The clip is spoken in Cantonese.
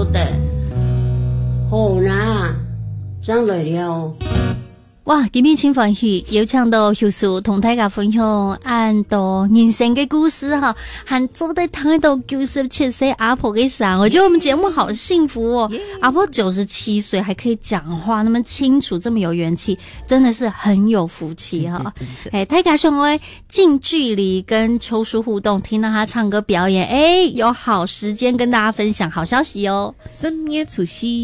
所在，好啦，上来了。 哇，今天真欢喜，有请到教授同大家分享按到人生的故事哈，还坐在躺到97岁阿婆的上，我觉得我们节目好幸福哦。阿婆97岁还可以讲话那么清楚，这么有元气，真的是很有福气哈。哎，大家想要近距离跟秋叔互动，听到他唱歌表演，哎，有好时间跟大家分享好消息哦。 深夜除夕。